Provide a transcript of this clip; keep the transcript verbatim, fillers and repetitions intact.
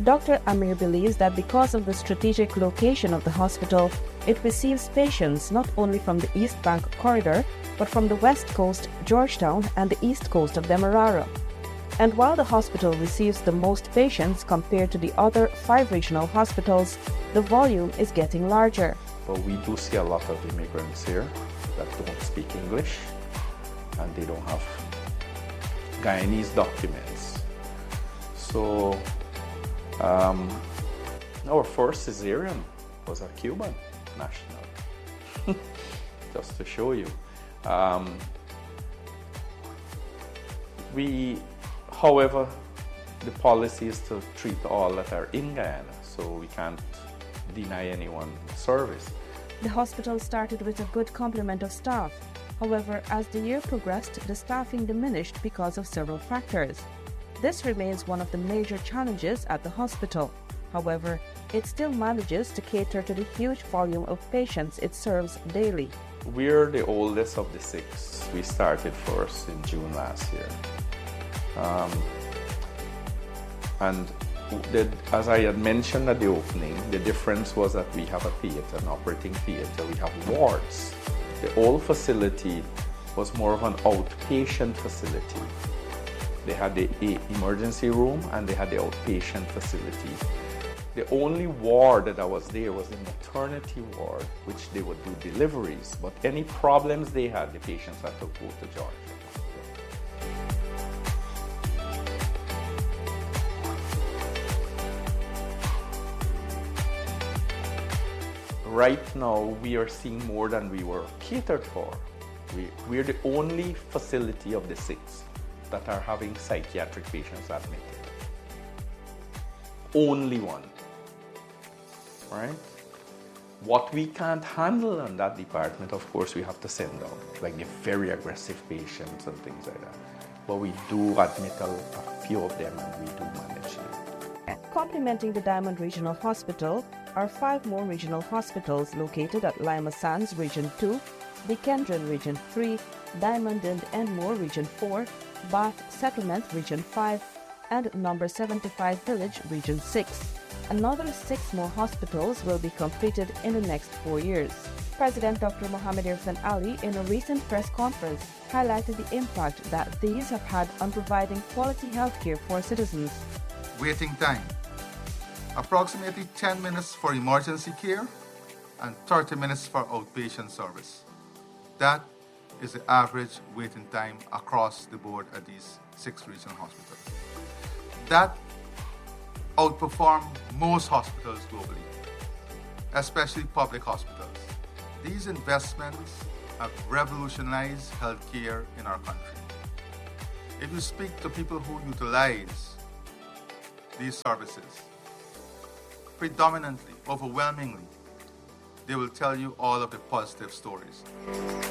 Doctor Amir believes that because of the strategic location of the hospital, it receives patients not only from the East Bank corridor, but from the West Coast, Georgetown, and the East Coast of Demerara. And while the hospital receives the most patients compared to the other five regional hospitals, the volume is getting larger. But we do see a lot of immigrants here that don't speak English, and they don't have Guyanese documents. So um, our first cesarean was a Cuban national, just to show you. Um, we, however, the policy is to treat all that are in Guyana, so we can't deny anyone service. The hospital started with a good complement of staff. However, as the year progressed, the staffing diminished because of several factors. This remains one of the major challenges at the hospital. However, it still manages to cater to the huge volume of patients it serves daily. We're the oldest of the six. We started first in June last year. Um, and the, as I had mentioned at the opening, the difference was that we have a theater, an operating theater. We have wards. The old facility was more of an outpatient facility. They had the emergency room and they had the outpatient facility. The only ward that was there was the maternity ward, which they would do deliveries. But any problems they had, the patients had to go to Georgia. Right now, we are seeing more than we were catered for. We, we're the only facility of the six that are having psychiatric patients admitted. Only one. Right? What we can't handle in that department, of course, we have to send out, like the very aggressive patients and things like that. But we do admit a, a few of them and we do manage them. Complementing the Diamond Regional Hospital are five more regional hospitals located at Lima Sands Region two, Dikendron Region three, Diamond and Enmore Region four, Bath Settlement Region five, and Number seventy-five Village Region six. Another six more hospitals will be completed in the next four years. President Doctor Mohamed Irfan Ali, in a recent press conference, highlighted the impact that these have had on providing quality healthcare for citizens. Waiting time: approximately ten minutes for emergency care and thirty minutes for outpatient service. That is the average waiting time across the board at these six regional hospitals. That outperform most hospitals globally, especially public hospitals. These investments have revolutionized healthcare in our country. If you speak to people who utilize these services, predominantly, overwhelmingly, they will tell you all of the positive stories.